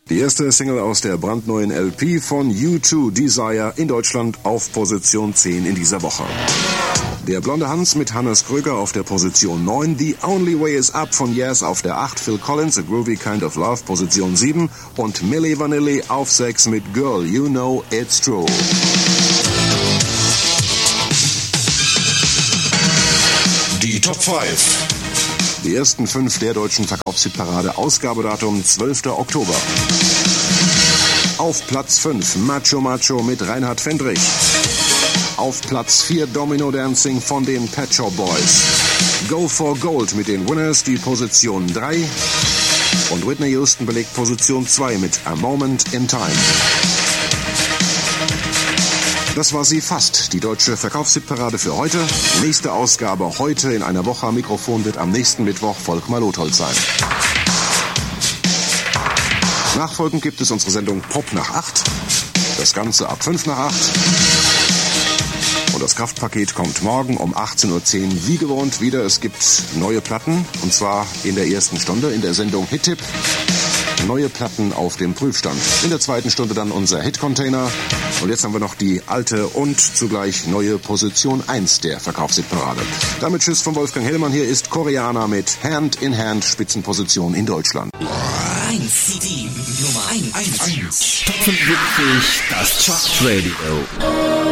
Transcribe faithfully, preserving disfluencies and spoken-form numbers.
Die erste Single aus der brandneuen L P von U zwei, Desire, in Deutschland auf Position zehn in dieser Woche. Der blonde Hans mit Hannes Kröger auf der Position neun, The Only Way Is Up von Yes auf der acht, Phil Collins, A Groovy Kind of Love, Position sieben und Milli Vanilli auf sechs mit Girl, You Know It's True. Die Top fünf. Die ersten fünf der deutschen Verkaufshitparade, Ausgabedatum zwölfter Oktober. Auf Platz fünf Macho Macho mit Reinhard Fendrich. Auf Platz vier Domino Dancing von den Pet Shop Boys. Go for Gold mit den Winners, die Position drei. Und Whitney Houston belegt Position zwei mit A Moment in Time. Das war sie fast, die deutsche Verkaufshitparade für heute. Nächste Ausgabe heute in einer Woche. Am Mikrofon wird am nächsten Mittwoch Volkmar Lotholz sein. Nachfolgend gibt es unsere Sendung Pop nach acht. Das Ganze ab fünf nach acht. Und das Kraftpaket kommt morgen um achtzehn Uhr zehn wie gewohnt wieder. Es gibt neue Platten, und zwar in der ersten Stunde in der Sendung Hit-Tipp. Neue Platten auf dem Prüfstand. In der zweiten Stunde dann unser Hit-Container. Und jetzt haben wir noch die alte und zugleich neue Position eins der Verkaufshitparade. Damit Tschüss von Wolfgang Hellmann. Hier ist Koreaner mit Hand in Hand, Spitzenposition in Deutschland. eins C D Nummer eins. Top fünfundsiebzig, das Chart Radio.